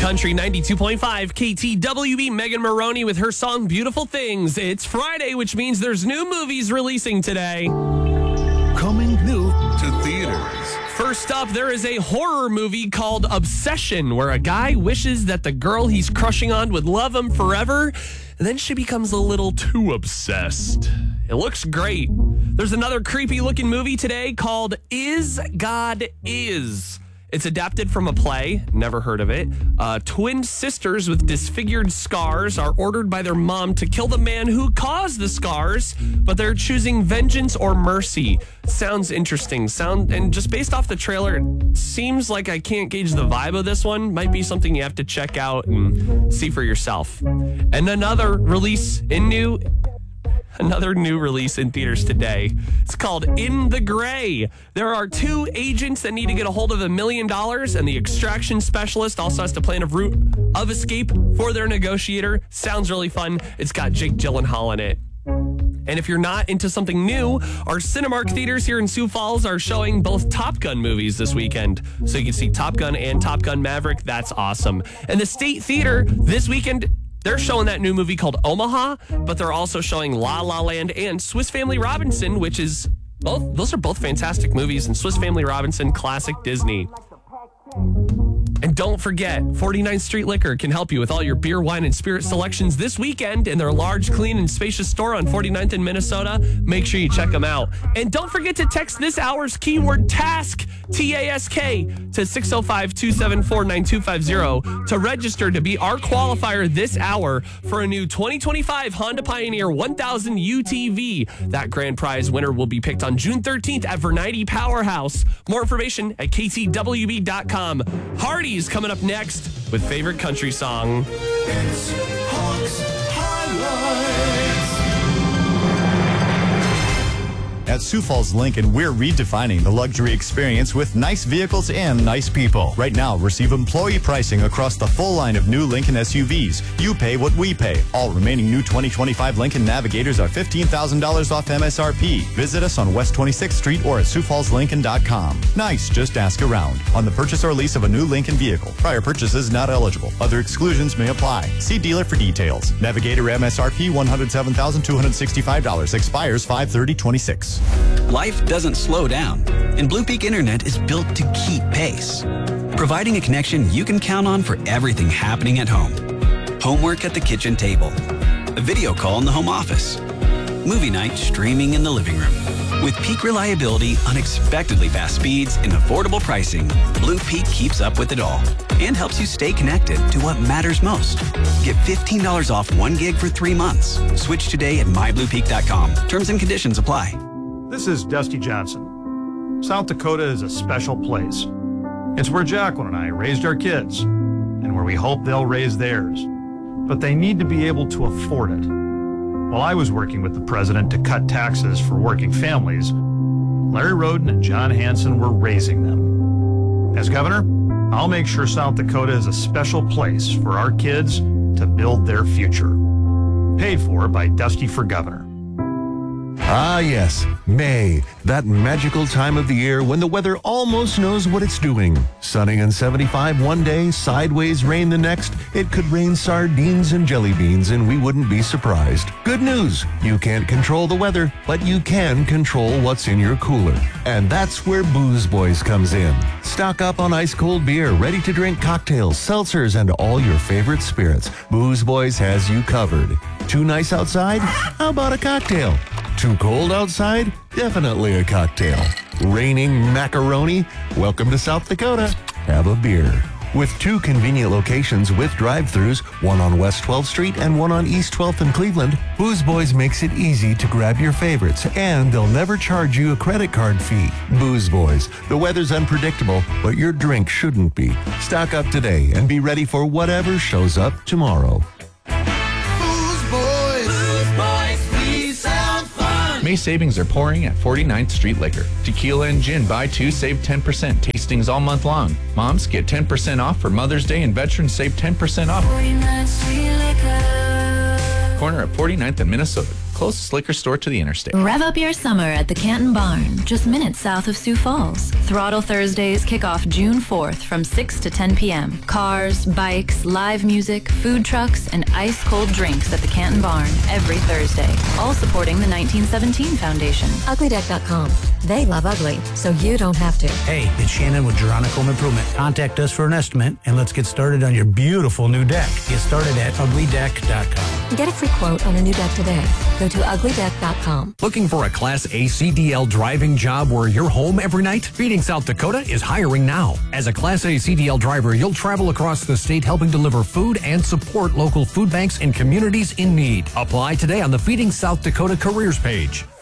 Country 92.5 KTWB. Megan Maroney with her song Beautiful Things. It's Friday, which means there's new movies releasing today. Coming new to theaters. First up, there is a horror movie called Obsession, where a guy wishes that the girl he's crushing on would love him forever, and then she becomes a little too obsessed. It looks great. There's another creepy looking movie today called Is God Is. It's adapted from a play, never heard of it. Twin sisters with disfigured scars are ordered by their mom to kill the man who caused the scars, but they're choosing vengeance or mercy. Sounds interesting. And just based off the trailer, it seems like I can't gauge the vibe of this one. Might be something you have to check out and see for yourself. And another new release in theaters today. It's called In the Gray. There are two agents that need to get a hold of $1 million, and the extraction specialist also has to plan a route of escape for their negotiator. Sounds really fun. It's got Jake Gyllenhaal in it. And if you're not into something new, our Cinemark theaters here in Sioux Falls are showing both Top Gun movies this weekend. So you can see Top Gun and Top Gun Maverick. That's awesome. And the State Theater this weekend, they're showing that new movie called Omaha, but they're also showing La La Land and Swiss Family Robinson, which is those are both fantastic movies, and Swiss Family Robinson, classic Disney. And don't forget, 49th Street Liquor can help you with all your beer, wine, and spirit selections this weekend in their large, clean, and spacious store on 49th in Minnesota. Make sure you check them out. And don't forget to text this hour's keyword TASK, T-A-S-K, to 605-274-9250 to register to be our qualifier this hour for a new 2025 Honda Pioneer 1000 UTV. That grand prize winner will be picked on June 13th at Vernity Powerhouse. More information at ktwb.com. Hardy's coming up next with favorite country song. It's Hawks Highlights. At Sioux Falls Lincoln, we're redefining the luxury experience with nice vehicles and nice people. Right now, receive employee pricing across the full line of new Lincoln SUVs. You pay what we pay. All remaining new 2025 Lincoln Navigators are $15,000 off MSRP. Visit us on West 26th Street or at SiouxFallsLincoln.com. Nice, just ask around. On the purchase or lease of a new Lincoln vehicle, prior purchases not eligible. Other exclusions may apply. See dealer for details. Navigator MSRP $107,265. Expires 5/30/26. Life doesn't slow down, and Blue Peak Internet is built to keep pace, providing a connection you can count on for everything happening at home. Homework at the kitchen table, a video call in the home office, movie night streaming in the living room. With peak reliability, unexpectedly fast speeds, and affordable pricing, Blue Peak keeps up with it all and helps you stay connected to what matters most. Get $15 off 1 gig for 3 months. Switch today at mybluepeak.com. Terms and conditions apply. This is Dusty Johnson. South Dakota is a special place. It's where Jacqueline and I raised our kids, and where we hope they'll raise theirs. But they need to be able to afford it. While I was working with the president to cut taxes for working families, Larry Roden and John Hanson were raising them. As governor, I'll make sure South Dakota is a special place for our kids to build their future. Paid for by Dusty for Governor. Ah, yes, May, that magical time of the year when the weather almost knows what it's doing. Sunny and 75 one day, sideways rain the next. It could rain sardines and jelly beans, and we wouldn't be surprised. Good news, you can't control the weather, but you can control what's in your cooler. And that's where Booze Boys comes in. Stock up on ice-cold beer, ready-to-drink cocktails, seltzers, and all your favorite spirits. Booze Boys has you covered. Too nice outside? How about a cocktail? Too cold outside? Definitely a cocktail. Raining macaroni? Welcome to South Dakota. Have a beer. With 2 convenient locations with drive-thrus, one on West 12th Street and one on East 12th in Cleveland, Booze Boys makes it easy to grab your favorites, and they'll never charge you a credit card fee. Booze Boys. The weather's unpredictable, but your drink shouldn't be. Stock up today and be ready for whatever shows up tomorrow. May savings are pouring at 49th Street Liquor. Tequila and gin, buy 2, save 10%. Tastings all month long. Moms get 10% off for Mother's Day, and veterans save 10% off. 49th Street Liquor. Corner at 49th in Minnesota. closest liquor store to the interstate. Rev up your summer at the Canton Barn, just minutes south of Sioux Falls. Throttle Thursdays kick off June 4th from 6 to 10 p.m. Cars, bikes, live music, food trucks, and ice-cold drinks at the Canton Barn every Thursday, all supporting the 1917 Foundation. Uglydeck.com. They love ugly, so you don't have to. Hey, it's Shannon with Geronica Home Improvement. Contact us for an estimate, and let's get started on your beautiful new deck. Get started at uglydeck.com. Get a free quote on a new deck today. Go to uglydeck.com. Looking for a Class A CDL driving job where you're home every night? Feeding South Dakota is hiring now. As a Class A CDL driver, you'll travel across the state helping deliver food and support local food banks and communities in need. Apply today on the Feeding South Dakota careers page.